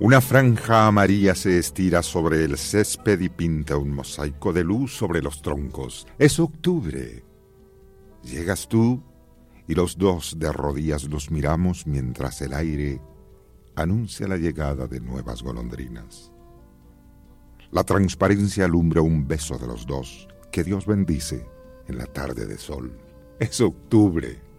Una franja amarilla se estira sobre el césped y pinta un mosaico de luz sobre los troncos. Es octubre. Llegas tú y los dos de rodillas nos miramos mientras el aire anuncia la llegada de nuevas golondrinas. La transparencia alumbra un beso de los dos que Dios bendice en la tarde de sol. Es octubre.